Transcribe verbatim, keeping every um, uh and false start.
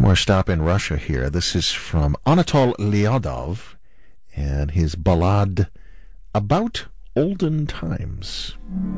more stop in Russia here. This is from Anatol Lyadov and his ballad About Olden Times.